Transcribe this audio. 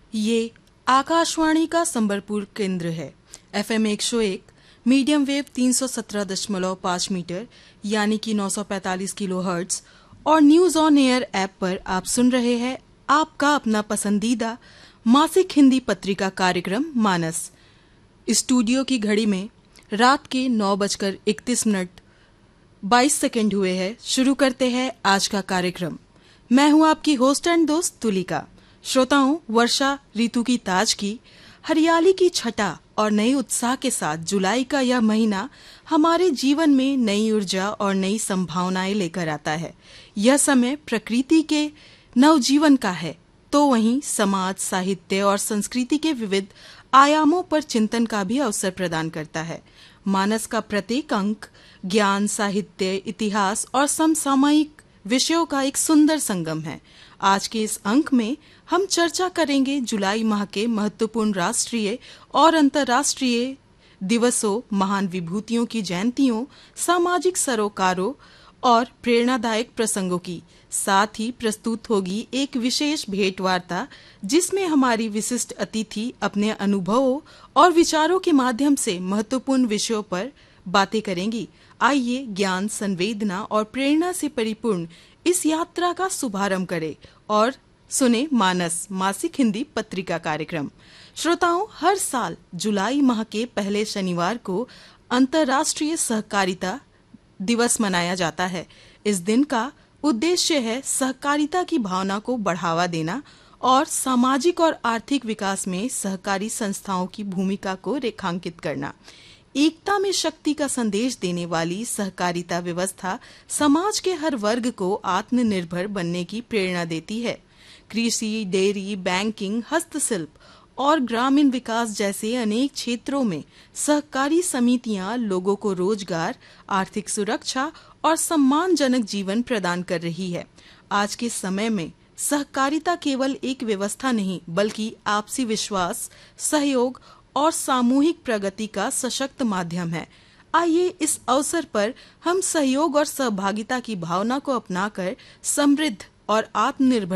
ये आकाशवाणी का संबलपुर केंद्र है। FM 101 मीडियम वेव 317.5 मीटर यानी कि 945 किलोहर्ट्ज और न्यूज ऑन एयर ऐप पर आप सुन रहे हैं आपका अपना पसंदीदा मासिक हिंदी पत्रिका कार्यक्रम मानस। स्टूडियो की घड़ी में रात के 9:31 हुए हैं। शुरू करते हैं आज का कार्यक्रम। मैं हूं आपकी होस्ट एंड दोस्त तुलिका। श्रोताओं, वर्षा ऋतु की ताजगी, हरियाली की छटा और नए उत्साह के साथ जुलाई का यह महीना हमारे जीवन में नई ऊर्जा और नई संभावनाएं लेकर आता है। यह समय प्रकृति के नवजीवन का है, तो वहीं समाज, साहित्य और संस्कृति के विविध आयामों पर चिंतन का भी अवसर प्रदान करता है। मानस का प्रत्येक अंक ज्ञान, साहित्य, इतिहास और समसामयिक विषयों का एक सुंदर संगम है। आज के इस अंक में हम चर्चा करेंगे जुलाई माह के महत्वपूर्ण राष्ट्रीय और अंतर्राष्ट्रीय दिवसों, महान विभूतियों की जयंतियों, सामाजिक सरोकारों और प्रेरणादायक प्रसंगों की। साथ ही प्रस्तुत होगी एक विशेष भेंटवार्ता जिसमें हमारी विशिष्ट अतिथि अपने अनुभवों और विचारों के माध्यम से महत्वपूर्ण विषयों पर बातें करेंगी। आइए ज्ञान, संवेदना और प्रेरणा से परिपूर्ण इस यात्रा का शुभारंभ करें और सुने मानस मासिक हिंदी पत्रिका कार्यक्रम। श्रोताओं, हर साल जुलाई माह के पहले शनिवार को अंतर्राष्ट्रीय सहकारिता दिवस मनाया जाता है। इस दिन का उद्देश्य है सहकारिता की भावना को बढ़ावा देना और सामाजिक और आर्थिक विकास में सहकारी संस्थाओं की भूमिका को रेखांकित करना। एकता में शक्ति का संदेश देने वाली सहकारिता व्यवस्था समाज के हर वर्ग को आत्मनिर्भर बनने की प्रेरणा देती है। कृषि, डेयरी, बैंकिंग, हस्तशिल्प और ग्रामीण विकास जैसे अनेक क्षेत्रों में सहकारी समितियां लोगों को रोजगार, आर्थिक सुरक्षा और सम्मानजनक जीवन प्रदान कर रही है। आज के समय में सहकारिता केवल एक व्यवस्था नहीं, बल्कि आपसी विश्वास, सहयोग और सामूहिक प्रगति का सशक्त माध्यम है। आइए इस अवसर पर हम सहयोग और सहभागिता की भावना को अपनाकर समृद्ध और आत्मनिर्भर